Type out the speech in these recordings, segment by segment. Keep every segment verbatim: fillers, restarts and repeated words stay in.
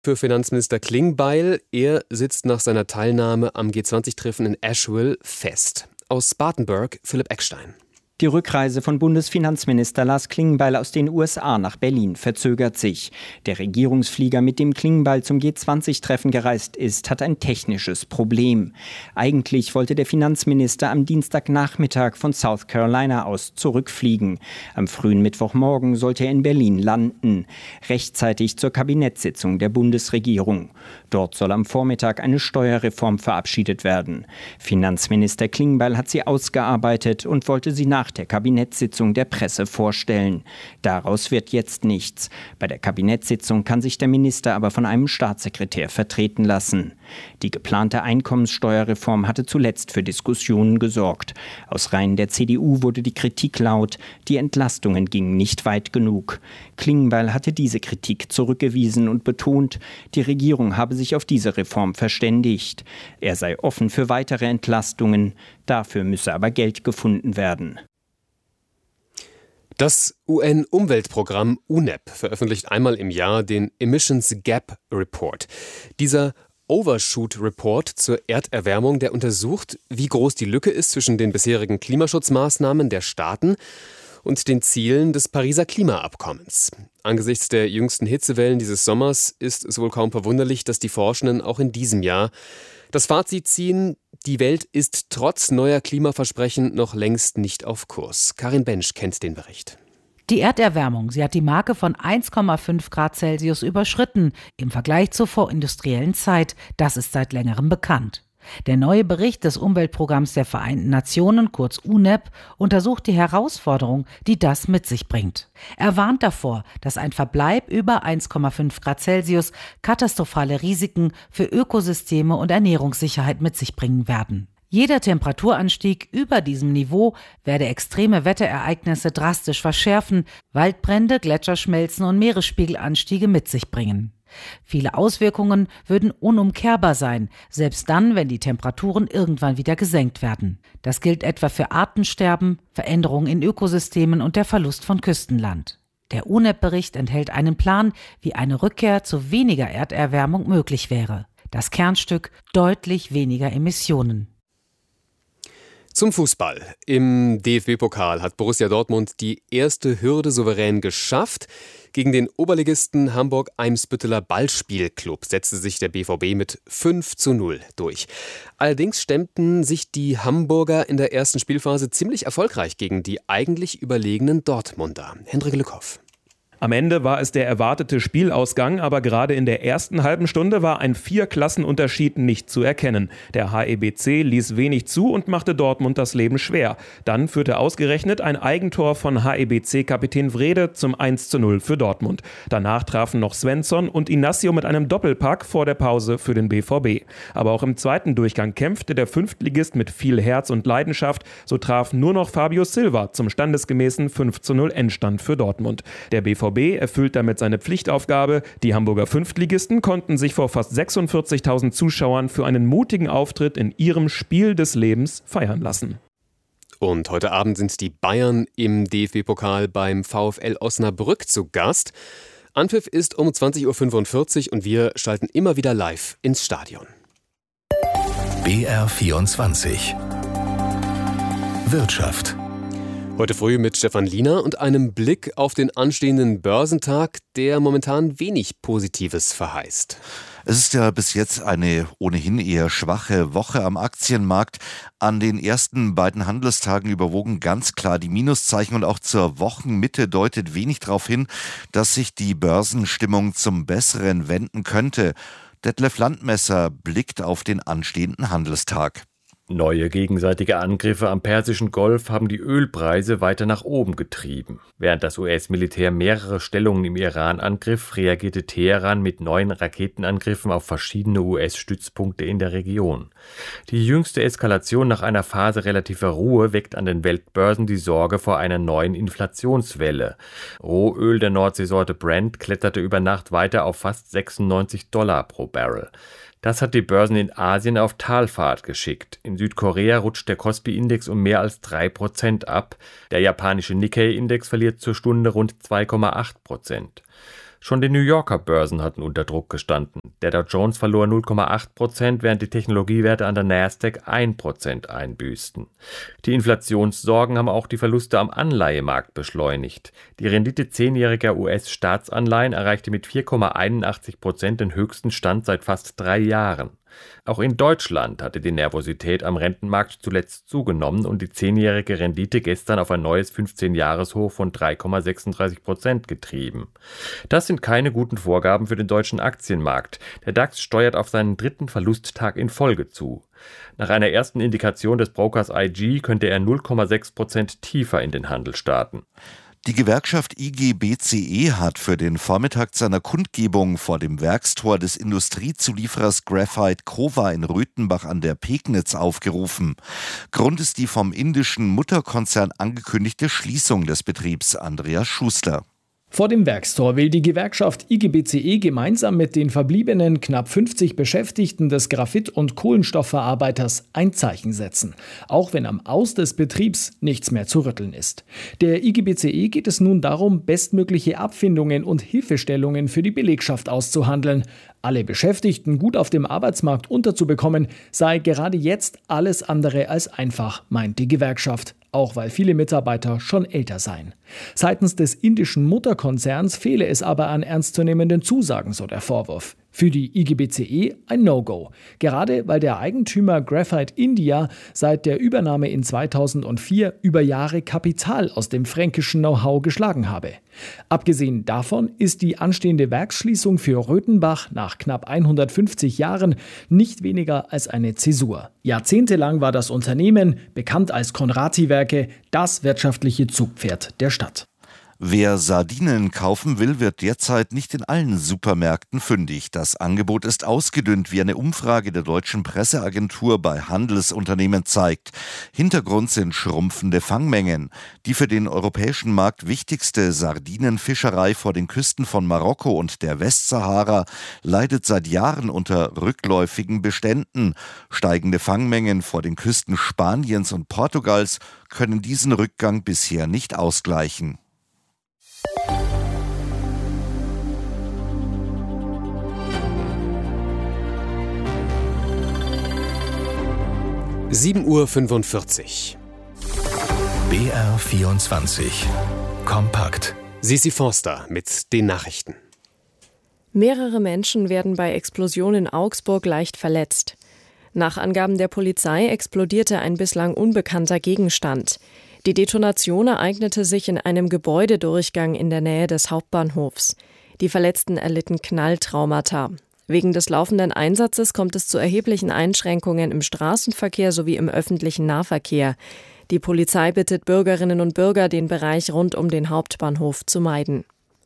Für Finanzminister Klingbeil. Er sitzt nach seiner Teilnahme am G zwanzig Treffen in Asheville fest. Aus Spartanburg, Philipp Eckstein. Die Rückreise von Bundesfinanzminister Lars Klingbeil aus den U S A nach Berlin verzögert sich. Der Regierungsflieger, mit dem Klingbeil zum G zwanzig Treffen gereist ist, hat ein technisches Problem. Eigentlich wollte der Finanzminister am Dienstagnachmittag von South Carolina aus zurückfliegen. Am frühen Mittwochmorgen sollte er in Berlin landen, rechtzeitig zur Kabinettssitzung der Bundesregierung. Dort soll am Vormittag eine Steuerreform verabschiedet werden. Finanzminister Klingbeil hat sie ausgearbeitet und wollte sie nach der Kabinettssitzung der Presse vorstellen. Daraus wird jetzt nichts. Bei der Kabinettssitzung kann sich der Minister aber von einem Staatssekretär vertreten lassen. Die geplante Einkommenssteuerreform hatte zuletzt für Diskussionen gesorgt. Aus Reihen der C D U wurde die Kritik laut, die Entlastungen gingen nicht weit genug. Klingbeil hatte diese Kritik zurückgewiesen und betont, die Regierung habe sich auf diese Reform verständigt. Er sei offen für weitere Entlastungen, dafür müsse aber Geld gefunden werden. Das U N-Umweltprogramm U N E P veröffentlicht einmal im Jahr den Emissions Gap Report. Dieser Overshoot Report zur Erderwärmung, der untersucht, wie groß die Lücke ist zwischen den bisherigen Klimaschutzmaßnahmen der Staaten und den Zielen des Pariser Klimaabkommens. Angesichts der jüngsten Hitzewellen dieses Sommers ist es wohl kaum verwunderlich, dass die Forschenden auch in diesem Jahr das Fazit ziehen, die Welt ist trotz neuer Klimaversprechen noch längst nicht auf Kurs. Karin Bensch kennt den Bericht. Die Erderwärmung, sie hat die Marke von eins Komma fünf Grad Celsius überschritten im Vergleich zur vorindustriellen Zeit. Das ist seit längerem bekannt. Der neue Bericht des Umweltprogramms der Vereinten Nationen, kurz U N E P, untersucht die Herausforderung, die das mit sich bringt. Er warnt davor, dass ein Verbleib über eins Komma fünf Grad Celsius katastrophale Risiken für Ökosysteme und Ernährungssicherheit mit sich bringen werden. Jeder Temperaturanstieg über diesem Niveau werde extreme Wetterereignisse drastisch verschärfen, Waldbrände, Gletscherschmelzen und Meeresspiegelanstiege mit sich bringen. Viele Auswirkungen würden unumkehrbar sein, selbst dann, wenn die Temperaturen irgendwann wieder gesenkt werden. Das gilt etwa für Artensterben, Veränderungen in Ökosystemen und der Verlust von Küstenland. Der U N E P-Bericht enthält einen Plan, wie eine Rückkehr zu weniger Erderwärmung möglich wäre. Das Kernstück: deutlich weniger Emissionen. Zum Fußball. Im D F B-Pokal hat Borussia Dortmund die erste Hürde souverän geschafft. Gegen den Oberligisten Hamburg-Eimsbütteler Ballspielclub setzte sich der B V B mit fünf zu null durch. Allerdings stemmten sich die Hamburger in der ersten Spielphase ziemlich erfolgreich gegen die eigentlich überlegenen Dortmunder. Hendrik Lückhoff. Am Ende war es der erwartete Spielausgang, aber gerade in der ersten halben Stunde war ein Vier-Klassenunterschied nicht zu erkennen. Der H E B C ließ wenig zu und machte Dortmund das Leben schwer. Dann führte ausgerechnet ein Eigentor von H E B C-Kapitän Wrede zum eins zu null für Dortmund. Danach trafen noch Svensson und Inacio mit einem Doppelpack vor der Pause für den B V B. Aber auch im zweiten Durchgang kämpfte der Fünftligist mit viel Herz und Leidenschaft. So traf nur noch Fabio Silva zum standesgemäßen fünf zu null Endstand für Dortmund. Der B V B erfüllt damit seine Pflichtaufgabe. Die Hamburger Fünftligisten konnten sich vor fast sechsundvierzigtausend Zuschauern für einen mutigen Auftritt in ihrem Spiel des Lebens feiern lassen. Und heute Abend sind die Bayern im D F B-Pokal beim VfL Osnabrück zu Gast. Anpfiff ist um zwanzig Uhr fünfundvierzig und wir schalten immer wieder live ins Stadion. B R vierundzwanzig Wirtschaft. Heute früh mit Stefan Liener und einem Blick auf den anstehenden Börsentag, der momentan wenig Positives verheißt. Es ist ja bis jetzt eine ohnehin eher schwache Woche am Aktienmarkt. An den ersten beiden Handelstagen überwogen ganz klar die Minuszeichen und auch zur Wochenmitte deutet wenig darauf hin, dass sich die Börsenstimmung zum Besseren wenden könnte. Detlef Landmesser blickt auf den anstehenden Handelstag. Neue gegenseitige Angriffe am Persischen Golf haben die Ölpreise weiter nach oben getrieben. Während das U S-Militär mehrere Stellungen im Iran angriff, reagierte Teheran mit neuen Raketenangriffen auf verschiedene U S-Stützpunkte in der Region. Die jüngste Eskalation nach einer Phase relativer Ruhe weckt an den Weltbörsen die Sorge vor einer neuen Inflationswelle. Rohöl der Nordseesorte Brent kletterte über Nacht weiter auf fast sechsundneunzig Dollar pro Barrel. Das hat die Börsen in Asien auf Talfahrt geschickt. In Südkorea rutscht der Kospi-Index um mehr als drei Prozent ab. Der japanische Nikkei-Index verliert zur Stunde rund zwei Komma acht Prozent. Schon die New Yorker Börsen hatten unter Druck gestanden. Der Dow Jones verlor null Komma acht Prozent, während die Technologiewerte an der Nasdaq ein Prozent einbüßten. Die Inflationssorgen haben auch die Verluste am Anleihemarkt beschleunigt. Die Rendite zehnjähriger U S-Staatsanleihen erreichte mit vier Komma einundachtzig Prozent den höchsten Stand seit fast drei Jahren. Auch in Deutschland hatte die Nervosität am Rentenmarkt zuletzt zugenommen und die zehnjährige Rendite gestern auf ein neues fünfzehn-Jahres-Hoch von drei Komma sechsunddreißig Prozent getrieben. Das sind keine guten Vorgaben für den deutschen Aktienmarkt. Der DAX steuert auf seinen dritten Verlusttag in Folge zu. Nach einer ersten Indikation des Brokers I G könnte er null Komma sechs Prozent tiefer in den Handel starten. Die Gewerkschaft I G B C E hat für den Vormittag seiner Kundgebung vor dem Werkstor des Industriezulieferers Graphite Kova in Röthenbach an der Pegnitz aufgerufen. Grund ist die vom indischen Mutterkonzern angekündigte Schließung des Betriebs. Andreas Schuster. Vor dem Werkstor will die Gewerkschaft I G B C E gemeinsam mit den verbliebenen knapp fünfzig Beschäftigten des Graphit- und Kohlenstoffverarbeiters ein Zeichen setzen, auch wenn am Aus des Betriebs nichts mehr zu rütteln ist. Der I G B C E geht es nun darum, bestmögliche Abfindungen und Hilfestellungen für die Belegschaft auszuhandeln. Alle Beschäftigten gut auf dem Arbeitsmarkt unterzubekommen, sei gerade jetzt alles andere als einfach, meint die Gewerkschaft. Auch weil viele Mitarbeiter schon älter seien. Seitens des indischen Mutterkonzerns fehle es aber an ernstzunehmenden Zusagen, so der Vorwurf. Für die I G B C E ein No-Go. Gerade weil der Eigentümer Graphite India seit der Übernahme in zweitausendvier über Jahre Kapital aus dem fränkischen Know-how geschlagen habe. Abgesehen davon ist die anstehende Werksschließung für Röthenbach nach knapp hundertfünfzig Jahren nicht weniger als eine Zäsur. Jahrzehntelang war das Unternehmen, bekannt als Conrati-Werke, das wirtschaftliche Zugpferd der Stadt. Wer Sardinen kaufen will, wird derzeit nicht in allen Supermärkten fündig. Das Angebot ist ausgedünnt, wie eine Umfrage der deutschen Presseagentur bei Handelsunternehmen zeigt. Hintergrund sind schrumpfende Fangmengen. Die für den europäischen Markt wichtigste Sardinenfischerei vor den Küsten von Marokko und der Westsahara leidet seit Jahren unter rückläufigen Beständen. Steigende Fangmengen vor den Küsten Spaniens und Portugals können diesen Rückgang bisher nicht ausgleichen. sieben Uhr fünfundvierzig. B R vierundzwanzig. Kompakt. Sisi Forster mit den Nachrichten. Mehrere Menschen werden bei Explosion in Augsburg leicht verletzt. Nach Angaben der Polizei explodierte ein bislang unbekannter Gegenstand. Die Detonation ereignete sich in einem Gebäudedurchgang in der Nähe des Hauptbahnhofs. Die Verletzten erlitten Knalltraumata. Wegen des laufenden Einsatzes kommt es zu erheblichen Einschränkungen im Straßenverkehr sowie im öffentlichen Nahverkehr. Die Polizei bittet Bürgerinnen und Bürger, den Bereich rund um den Hauptbahnhof zu meiden.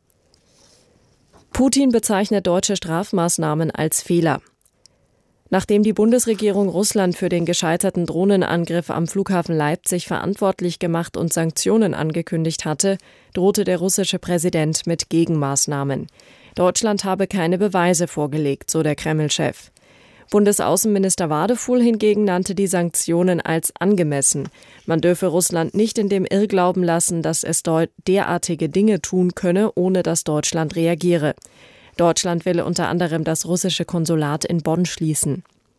Putin bezeichnet deutsche Strafmaßnahmen als Fehler. Nachdem die Bundesregierung Russland für den gescheiterten Drohnenangriff am Flughafen Leipzig verantwortlich gemacht und Sanktionen angekündigt hatte, drohte der russische Präsident mit Gegenmaßnahmen. Deutschland habe keine Beweise vorgelegt, so der Kreml-Chef. Bundesaußenminister Wadefuhl hingegen nannte die Sanktionen als angemessen. Man dürfe Russland nicht in dem Irrglauben lassen, dass es derartige Dinge tun könne, ohne dass Deutschland reagiere. Deutschland will unter anderem das russische Konsulat in Bonn schließen.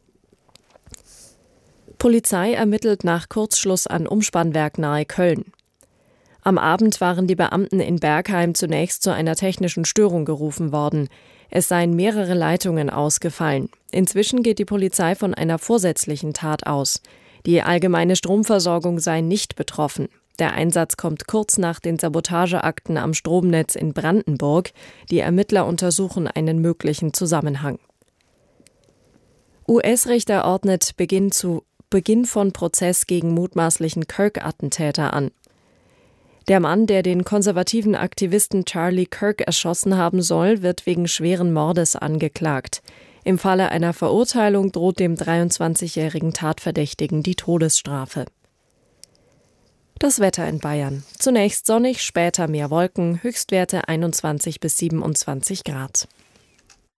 Polizei ermittelt nach Kurzschluss an Umspannwerk nahe Köln. Am Abend waren die Beamten in Bergheim zunächst zu einer technischen Störung gerufen worden. Es seien mehrere Leitungen ausgefallen. Inzwischen geht die Polizei von einer vorsätzlichen Tat aus. Die allgemeine Stromversorgung sei nicht betroffen. Der Einsatz kommt kurz nach den Sabotageakten am Stromnetz in Brandenburg. Die Ermittler untersuchen einen möglichen Zusammenhang. U S-Richter ordnet Beginn, zu, Beginn von Prozess gegen mutmaßlichen Kirk-Attentäter an. Der Mann, der den konservativen Aktivisten Charlie Kirk erschossen haben soll, wird wegen schweren Mordes angeklagt. Im Falle einer Verurteilung droht dem dreiundzwanzigjährigen Tatverdächtigen die Todesstrafe. Das Wetter in Bayern. Zunächst sonnig, später mehr Wolken, Höchstwerte einundzwanzig bis siebenundzwanzig Grad.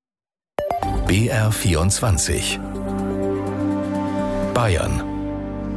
B R vierundzwanzig. Bayern.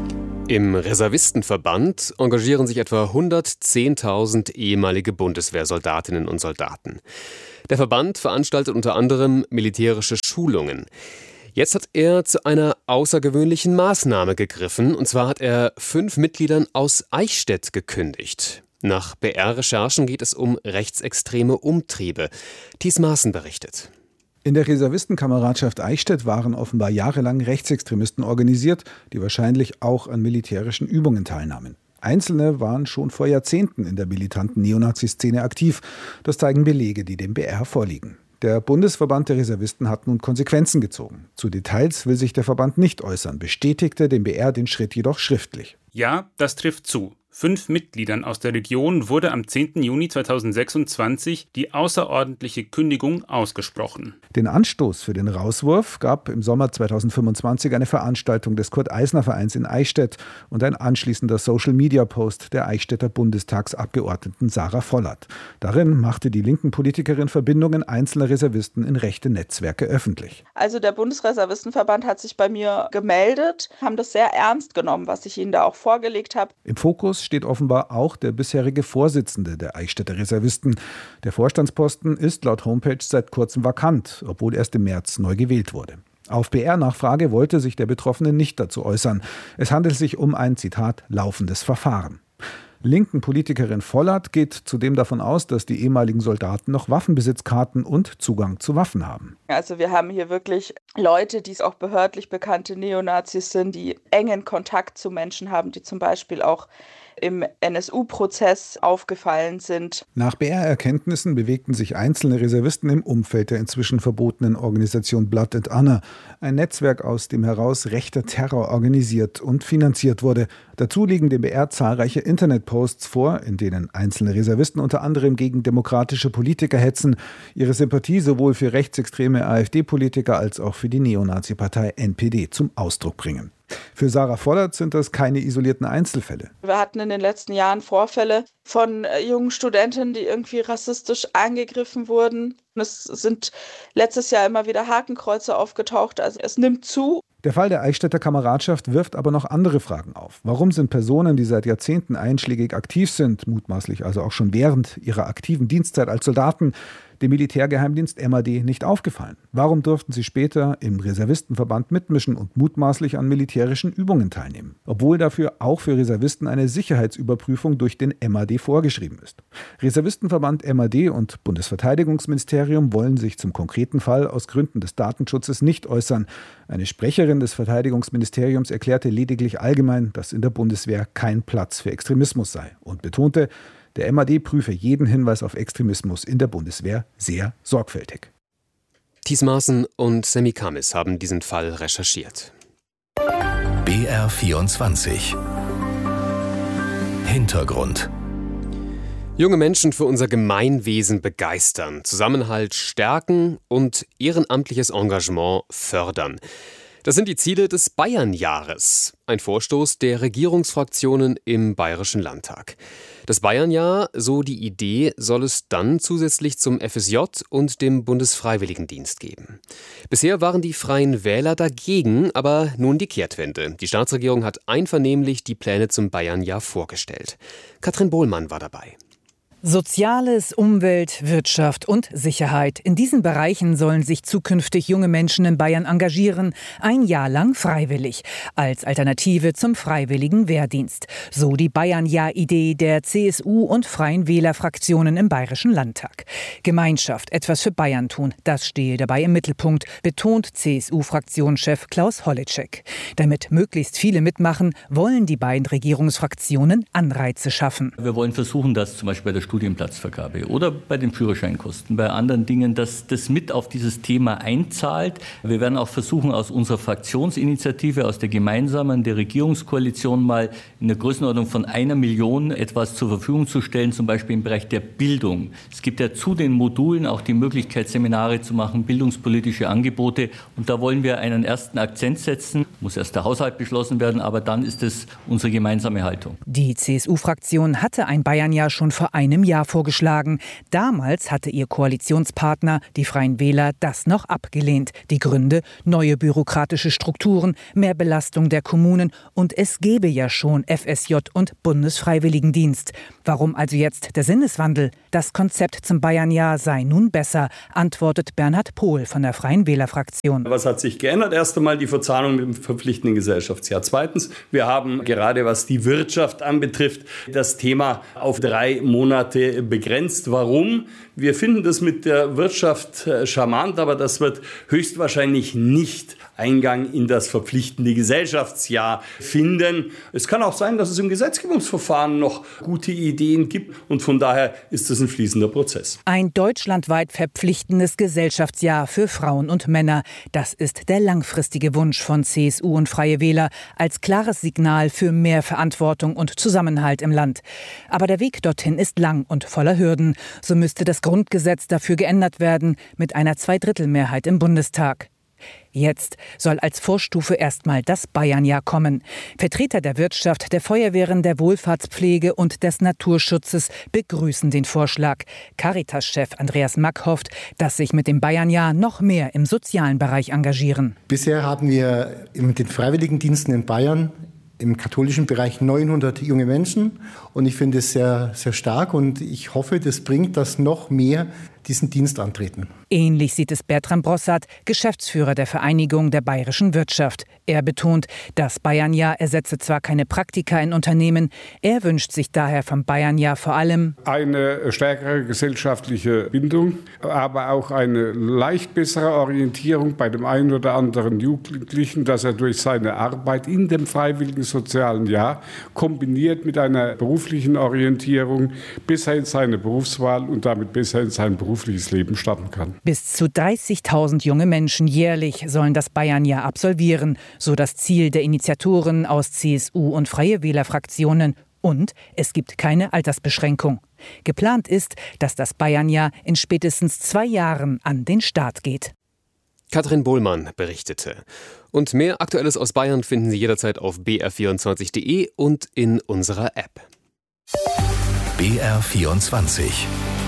Im Reservistenverband engagieren sich etwa hundertzehntausend ehemalige Bundeswehrsoldatinnen und Soldaten. Der Verband veranstaltet unter anderem militärische Schulungen. Jetzt hat er zu einer außergewöhnlichen Maßnahme gegriffen, und zwar hat er fünf Mitgliedern aus Eichstätt gekündigt. Nach B R-Recherchen geht es um rechtsextreme Umtriebe. Thies Maaßen berichtet. In der Reservistenkameradschaft Eichstätt waren offenbar jahrelang Rechtsextremisten organisiert, die wahrscheinlich auch an militärischen Übungen teilnahmen. Einzelne waren schon vor Jahrzehnten in der militanten Neonazi-Szene aktiv. Das zeigen Belege, die dem B R vorliegen. Der Bundesverband der Reservisten hat nun Konsequenzen gezogen. Zu Details will sich der Verband nicht äußern, bestätigte dem B R den Schritt jedoch schriftlich. Ja, das trifft zu. Fünf Mitgliedern aus der Region wurde am zehnten Juni zweitausendsechsundzwanzig die außerordentliche Kündigung ausgesprochen. Den Anstoß für den Rauswurf gab im Sommer zweitausendfünfundzwanzig eine Veranstaltung des Kurt-Eisner-Vereins in Eichstätt und ein anschließender Social-Media-Post der Eichstätter Bundestagsabgeordneten Sarah Vollert. Darin machte die linken Politikerin Verbindungen einzelner Reservisten in rechte Netzwerke öffentlich. Also der Bundesreservistenverband hat sich bei mir gemeldet, haben das sehr ernst genommen, was ich ihnen da auch vorgelegt habe. Im Fokus steht offenbar auch der bisherige Vorsitzende der Eichstätter Reservisten. Der Vorstandsposten ist laut Homepage seit kurzem vakant, obwohl erst im März neu gewählt wurde. Auf B R-Nachfrage wollte sich der Betroffene nicht dazu äußern. Es handelt sich um ein, Zitat, laufendes Verfahren. Linken Politikerin Vollert geht zudem davon aus, dass die ehemaligen Soldaten noch Waffenbesitzkarten und Zugang zu Waffen haben. Also wir haben hier wirklich Leute, die auch behördlich bekannte Neonazis sind, die engen Kontakt zu Menschen haben, die zum Beispiel auch im N S U-Prozess aufgefallen sind. Nach B R-Erkenntnissen bewegten sich einzelne Reservisten im Umfeld der inzwischen verbotenen Organisation Blood and Honor, ein Netzwerk, aus dem heraus rechter Terror organisiert und finanziert wurde. Dazu liegen dem B R zahlreiche Internetposts vor, in denen einzelne Reservisten unter anderem gegen demokratische Politiker hetzen, ihre Sympathie sowohl für rechtsextreme AfD-Politiker als auch für die Neonazi-Partei N P D zum Ausdruck bringen. Für Sarah Vollert sind das keine isolierten Einzelfälle. Wir hatten in den letzten Jahren Vorfälle von jungen Studentinnen, die irgendwie rassistisch angegriffen wurden. Es sind letztes Jahr immer wieder Hakenkreuze aufgetaucht, also es nimmt zu. Der Fall der Eichstätter Kameradschaft wirft aber noch andere Fragen auf. Warum sind Personen, die seit Jahrzehnten einschlägig aktiv sind, mutmaßlich also auch schon während ihrer aktiven Dienstzeit als Soldaten, dem Militärgeheimdienst M A D nicht aufgefallen? Warum durften sie später im Reservistenverband mitmischen und mutmaßlich an militärischen Übungen teilnehmen? Obwohl dafür auch für Reservisten eine Sicherheitsüberprüfung durch den M A D vorgeschrieben ist. Reservistenverband M A D und Bundesverteidigungsministerium wollen sich zum konkreten Fall aus Gründen des Datenschutzes nicht äußern. Eine Sprecherin des Verteidigungsministeriums erklärte lediglich allgemein, dass in der Bundeswehr kein Platz für Extremismus sei und betonte, der M A D prüfe jeden Hinweis auf Extremismus in der Bundeswehr sehr sorgfältig. Thies Maaßen und Sammy Kamis haben diesen Fall recherchiert. B R vierundzwanzig Hintergrund. Junge Menschen für unser Gemeinwesen begeistern, Zusammenhalt stärken und ehrenamtliches Engagement fördern. Das sind die Ziele des Bayernjahres, ein Vorstoß der Regierungsfraktionen im Bayerischen Landtag. Das Bayernjahr, so die Idee, soll es dann zusätzlich zum F S J und dem Bundesfreiwilligendienst geben. Bisher waren die Freien Wähler dagegen, aber nun die Kehrtwende. Die Staatsregierung hat einvernehmlich die Pläne zum Bayernjahr vorgestellt. Katrin Bohlmann war dabei. Soziales, Umwelt, Wirtschaft und Sicherheit. In diesen Bereichen sollen sich zukünftig junge Menschen in Bayern engagieren, ein Jahr lang freiwillig, als Alternative zum freiwilligen Wehrdienst. So die Bayern-Jahr-Idee der C S U und Freien Wählerfraktionen im Bayerischen Landtag. Gemeinschaft, etwas für Bayern tun, das stehe dabei im Mittelpunkt, betont C S U-Fraktionschef Klaus Holleczek. Damit möglichst viele mitmachen, wollen die beiden Regierungsfraktionen Anreize schaffen. Wir wollen versuchen, dass zum Beispiel bei der Studienplatzvergabe oder bei den Führerscheinkosten, bei anderen Dingen, dass das mit auf dieses Thema einzahlt. Wir werden auch versuchen, aus unserer Fraktionsinitiative, aus der gemeinsamen, der Regierungskoalition mal in der Größenordnung von einer Million etwas zur Verfügung zu stellen, zum Beispiel im Bereich der Bildung. Es gibt ja zu den Modulen auch die Möglichkeit, Seminare zu machen, bildungspolitische Angebote. Und da wollen wir einen ersten Akzent setzen. Muss erst der Haushalt beschlossen werden, aber dann ist es unsere gemeinsame Haltung. Die C S U-Fraktion hatte ein Bayernjahr schon vor einem einem Jahr vorgeschlagen. Damals hatte ihr Koalitionspartner, die Freien Wähler, das noch abgelehnt. Die Gründe: neue bürokratische Strukturen, mehr Belastung der Kommunen und es gebe ja schon F S J und Bundesfreiwilligendienst. Warum also jetzt der Sinneswandel? Das Konzept zum Bayernjahr sei nun besser, antwortet Bernhard Pohl von der Freien Wählerfraktion. Was hat sich geändert? Erst einmal die Verzahnung mit dem verpflichtenden Gesellschaftsjahr. Zweitens, wir haben gerade was die Wirtschaft anbetrifft, das Thema auf drei Monate begrenzt. Warum? Wir finden das mit der Wirtschaft charmant, aber das wird höchstwahrscheinlich nicht Eingang in das verpflichtende Gesellschaftsjahr finden. Es kann auch sein, dass es im Gesetzgebungsverfahren noch gute Ideen gibt und von daher ist es ein fließender Prozess. Ein deutschlandweit verpflichtendes Gesellschaftsjahr für Frauen und Männer. Das ist der langfristige Wunsch von C S U und Freie Wähler als klares Signal für mehr Verantwortung und Zusammenhalt im Land. Aber der Weg dorthin ist lang und voller Hürden. So müsste das Grundgesetz dafür geändert werden mit einer Zweidrittelmehrheit im Bundestag. Jetzt soll als Vorstufe erstmal das Bayernjahr kommen. Vertreter der Wirtschaft, der Feuerwehren, der Wohlfahrtspflege und des Naturschutzes begrüßen den Vorschlag. Caritas-Chef Andreas Mack hofft, dass sich mit dem Bayernjahr noch mehr im sozialen Bereich engagieren. Bisher haben wir mit den Freiwilligendiensten in Bayern im katholischen Bereich neunhundert junge Menschen und ich finde es sehr, sehr stark und ich hoffe, das bringt, dass noch mehr diesen Dienst antreten. Ähnlich sieht es Bertram Brossard, Geschäftsführer der Vereinigung der bayerischen Wirtschaft. Er betont, das Bayernjahr ersetze zwar keine Praktika in Unternehmen, er wünscht sich daher vom Bayernjahr vor allem eine stärkere gesellschaftliche Bindung, aber auch eine leicht bessere Orientierung bei dem einen oder anderen Jugendlichen, dass er durch seine Arbeit in dem freiwilligen sozialen Jahr kombiniert mit einer beruflichen Orientierung besser in seine Berufswahl und damit besser in sein berufliches Leben starten kann. Bis zu dreißigtausend junge Menschen jährlich sollen das Bayernjahr absolvieren, so das Ziel der Initiatoren aus C S U und Freie Wählerfraktionen. Und es gibt keine Altersbeschränkung. Geplant ist, dass das Bayernjahr in spätestens zwei Jahren an den Start geht. Katrin Bohlmann berichtete. Und mehr Aktuelles aus Bayern finden Sie jederzeit auf b r vierundzwanzig punkt de und in unserer App. B R vierundzwanzig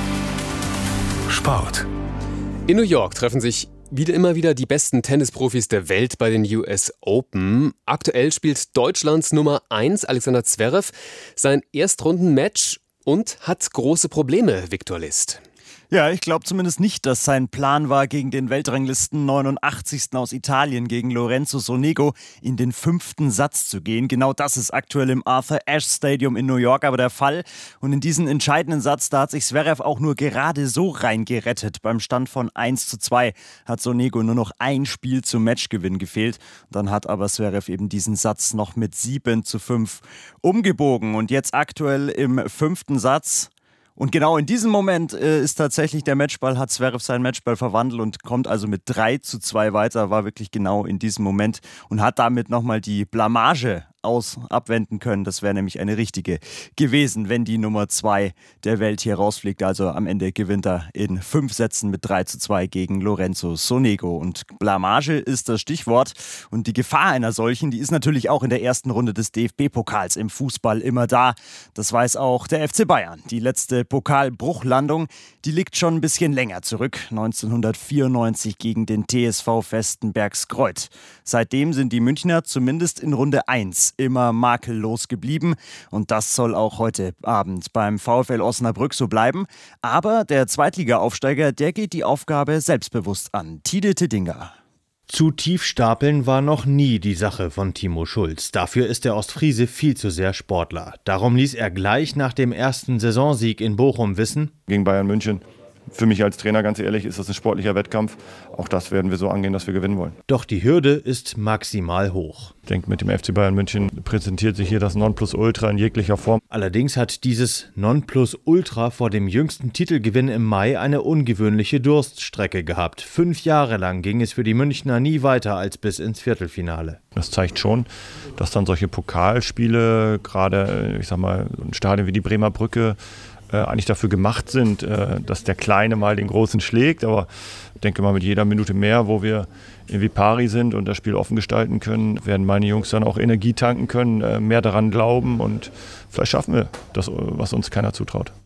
Sport. In New York treffen sich wieder immer wieder die besten Tennisprofis der Welt bei den U S Open. Aktuell spielt Deutschlands Nummer eins Alexander Zverev sein Erstrundenmatch und hat große Probleme, Viktor List. Ja, ich glaube zumindest nicht, dass sein Plan war, gegen den Weltranglisten neunundachtzigsten aus Italien, gegen Lorenzo Sonego, in den fünften Satz zu gehen. Genau das ist aktuell im Arthur Ashe Stadium in New York aber der Fall. Und in diesen entscheidenden Satz, da hat sich Zverev auch nur gerade so reingerettet. Beim Stand von eins zu zwei hat Sonego nur noch ein Spiel zum Matchgewinn gefehlt. Dann hat aber Zverev eben diesen Satz noch mit sieben zu fünf umgebogen. Und jetzt aktuell im fünften Satz. Und genau in diesem Moment äh, ist tatsächlich der Matchball, hat Zverev seinen Matchball verwandelt und kommt also mit drei zu zwei weiter, war wirklich genau in diesem Moment und hat damit nochmal die Blamage aus abwenden können. Das wäre nämlich eine richtige gewesen, wenn die Nummer zwei der Welt hier rausfliegt. Also am Ende gewinnt er in fünf Sätzen mit drei zu zwei gegen Lorenzo Sonego. Und Blamage ist das Stichwort. Und die Gefahr einer solchen, die ist natürlich auch in der ersten Runde des D F B-Pokals im Fußball immer da. Das weiß auch der F C Bayern. Die letzte Pokalbruchlandung, die liegt schon ein bisschen länger zurück. neunzehnhundertvierundneunzig gegen den T S V Vestenbergskreuth. Seitdem sind die Münchner zumindest in Runde eins immer makellos geblieben und das soll auch heute Abend beim VfL Osnabrück so bleiben. Aber der Zweitliga-Aufsteiger, der geht die Aufgabe selbstbewusst an. Tide Tiddinger. Zu tief stapeln war noch nie die Sache von Timo Schulz. Dafür ist der Ostfriese viel zu sehr Sportler. Darum ließ er gleich nach dem ersten Saisonsieg in Bochum wissen: Gegen Bayern München. Für mich als Trainer, ganz ehrlich, ist das ein sportlicher Wettkampf. Auch das werden wir so angehen, dass wir gewinnen wollen. Doch die Hürde ist maximal hoch. Ich denke, mit dem F C Bayern München präsentiert sich hier das Nonplusultra in jeglicher Form. Allerdings hat dieses Nonplusultra vor dem jüngsten Titelgewinn im Mai eine ungewöhnliche Durststrecke gehabt. Fünf Jahre lang ging es für die Münchner nie weiter als bis ins Viertelfinale. Das zeigt schon, dass dann solche Pokalspiele, gerade ich sag mal, ein Stadion wie die Bremer Brücke, eigentlich dafür gemacht sind, dass der Kleine mal den Großen schlägt. Aber ich denke mal, mit jeder Minute mehr, wo wir irgendwie pari sind und das Spiel offen gestalten können, werden meine Jungs dann auch Energie tanken können, mehr daran glauben und vielleicht schaffen wir das, was uns keiner zutraut.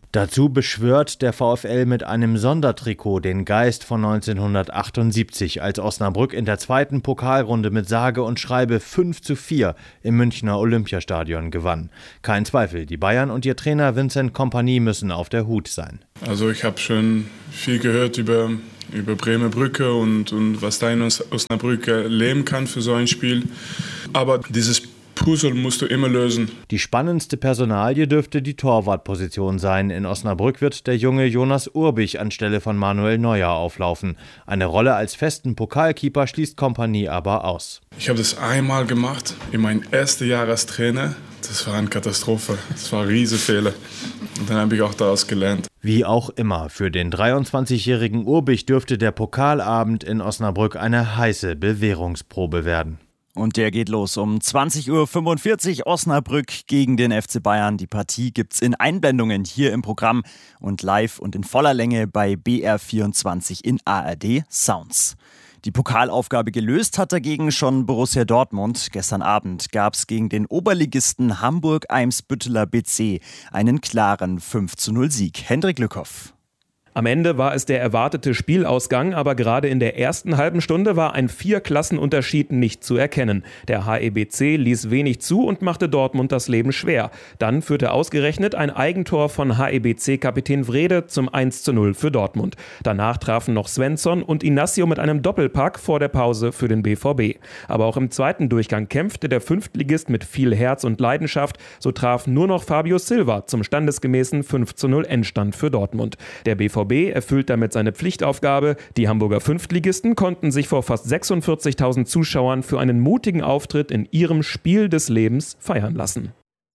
Dazu beschwört der VfL mit einem Sondertrikot den Geist von neunzehnhundertachtundsiebzig, als Osnabrück in der zweiten Pokalrunde mit sage und schreibe fünf zu vier im Münchner Olympiastadion gewann. Kein Zweifel, die Bayern und ihr Trainer Vincent Kompany müssen auf der Hut sein. Also ich habe schon viel gehört über, über Bremer Brücke und, und was da in Osnabrück leben kann für so ein Spiel. Aber dieses Puzzle musst du immer lösen. Die spannendste Personalie dürfte die Torwartposition sein. In Osnabrück wird der junge Jonas Urbich anstelle von Manuel Neuer auflaufen. Eine Rolle als festen Pokalkeeper schließt Kompany aber aus. Ich habe das einmal gemacht, in meinem ersten Jahr als Trainer. Das war eine Katastrophe. Das war ein Riesenfehler. Und dann habe ich auch daraus gelernt. Wie auch immer, für den dreiundzwanzigjährigen Urbich dürfte der Pokalabend in Osnabrück eine heiße Bewährungsprobe werden. Und der geht los um zwanzig Uhr fünfundvierzig, Osnabrück gegen den F C Bayern. Die Partie gibt's in Einblendungen hier im Programm und live und in voller Länge bei B R vierundzwanzig in A R D Sounds. Die Pokalaufgabe gelöst hat dagegen schon Borussia Dortmund. Gestern Abend gab's gegen den Oberligisten Hamburg-Eimsbütteler B C einen klaren fünf zu null Sieg. Hendrik Lückhoff. Am Ende war es der erwartete Spielausgang, aber gerade in der ersten halben Stunde war ein Vier-Klassen-Unterschied nicht zu erkennen. Der H E B C ließ wenig zu und machte Dortmund das Leben schwer. Dann führte ausgerechnet ein Eigentor von H E B C-Kapitän Wrede zum eins zu null für Dortmund. Danach trafen noch Svensson und Inacio mit einem Doppelpack vor der Pause für den B V B. Aber auch im zweiten Durchgang kämpfte der Fünftligist mit viel Herz und Leidenschaft. So traf nur noch Fabio Silva zum standesgemäßen fünf zu null Endstand für Dortmund. Der B V B erfüllt damit seine Pflichtaufgabe. Die Hamburger Fünftligisten konnten sich vor fast sechsundvierzigtausend Zuschauern für einen mutigen Auftritt in ihrem Spiel des Lebens feiern lassen.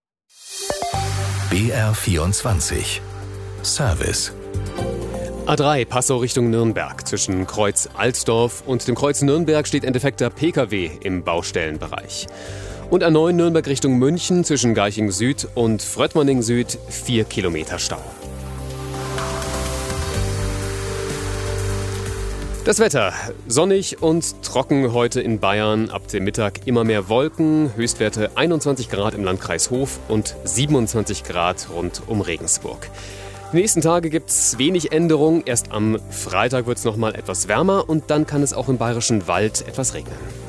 B R vierundzwanzig Service. A drei Passau Richtung Nürnberg. Zwischen Kreuz Altdorf und dem Kreuz Nürnberg steht ein defekter P K W im Baustellenbereich. Und A neun Nürnberg Richtung München zwischen Garching Süd und Fröttmanning Süd vier Kilometer Stau. Das Wetter. Sonnig und trocken heute in Bayern. Ab dem Mittag immer mehr Wolken. Höchstwerte einundzwanzig Grad im Landkreis Hof und siebenundzwanzig Grad rund um Regensburg. Die nächsten Tage gibt es wenig Änderung. Erst am Freitag wird es noch mal etwas wärmer und dann kann es auch im Bayerischen Wald etwas regnen.